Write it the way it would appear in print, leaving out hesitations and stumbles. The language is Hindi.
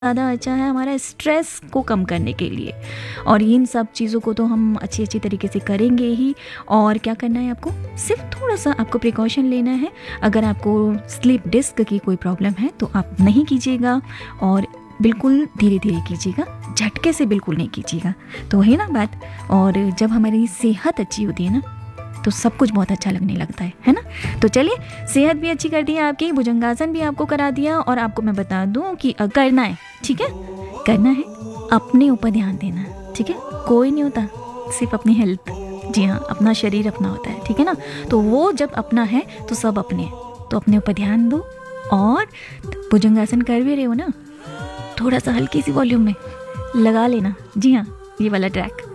ज़्यादा अच्छा है हमारा स्ट्रेस को कम करने के लिए। और इन सब चीज़ों को तो हम अच्छी तरीके से करेंगे ही। और क्या करना है आपको, सिर्फ थोड़ा सा आपको प्रिकॉशन लेना है। अगर आपको स्लीप डिस्क की कोई प्रॉब्लम है तो आप नहीं कीजिएगा, और बिल्कुल धीरे धीरे कीजिएगा, झटके से बिल्कुल नहीं कीजिएगा। तो है ना बात। और जब हमारी सेहत अच्छी होती है ना तो सब कुछ बहुत अच्छा लगने लगता है ना। तो चलिए, सेहत भी अच्छी कर दी है आपकी, भुजंगासन भी आपको करा दिया। और आपको मैं बता दूं कि करना है, ठीक है, करना है, अपने ऊपर ध्यान देना है, ठीक है। कोई नहीं होता, सिर्फ अपनी हेल्थ। जी हाँ, अपना शरीर अपना होता है, ठीक है ना। तो वो जब अपना है तो सब अपने हैं। तो अपने ऊपर ध्यान दो। और भुजंगासन कर भी रहे हो ना, थोड़ा सा हल्की सी वॉल्यूम में लगा लेना। जी हाँ, ये वाला ट्रैक।